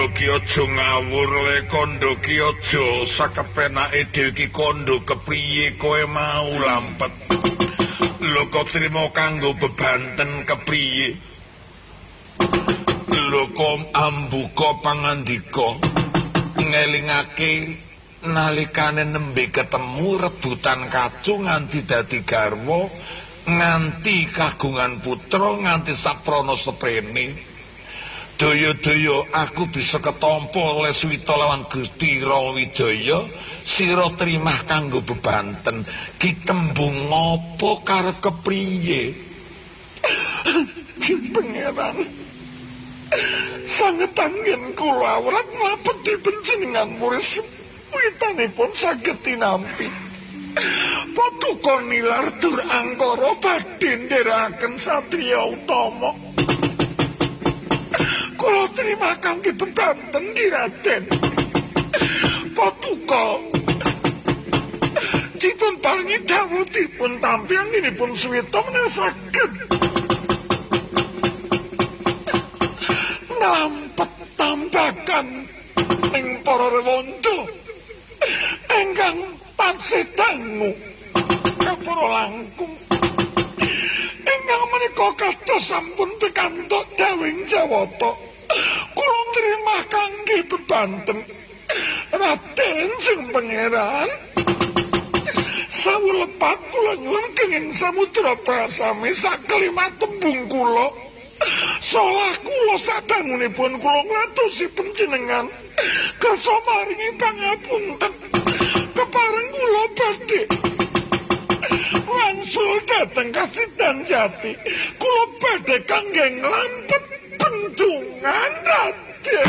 Ki aja ngawur le kondo ki aja sakepenake dhewe ki kondo kepriye kowe mau lampet. Lho kok trimo kanggo bebanten kepriye? Lho kok ambuka pangandika ngelingake nalikane nembe ketemu rebutan kacu nganti dadi garwa nganti kagungan putra nganti saprana seprene. Daya-daya aku bisa ketampa oleh Swita lawan Gusti Rawijaya sira trimah kanggo bebanten ki tembung apa karep kepriye? Pangeran sanget anggen kula awrat mlapeti panjenengan muris witanipun saged tinampi Patuko nilar dur angkara badhe ndherekaken satriya utama. Kula terima kangge bebanten Ki Raden. Patuko dipun paringi dawuh dipun tampi anggenipun Swita menawi saged nglampet tambakan ing para rewanda ingkang tansih dangu kapura langkung ingkang menika kados sampun pikantuk dawing Jawata. Kula nrima kangge bebanten Raden sing pangeran. Sawulepat kula nyuwun kenging samudra prasami sakelimat tembung kula. Salah kula sadangunipun kula ngatosi panjenengan kersa maringi pangapunten kepareng kula badhe wangsul dhateng Kasidan Jati. Kula badhe kangge nglampet bendungan Raden.